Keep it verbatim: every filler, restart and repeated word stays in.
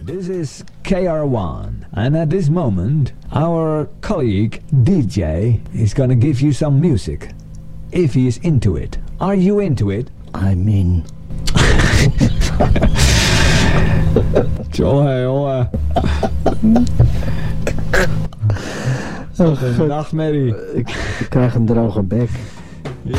This is K R one, and at this moment, our colleague D J is gonna give you some music. If he is into it. Are you into it? I'm in. Jongen, jongen. Wat een nachtmerrie. Ik, ik krijg een droge bek.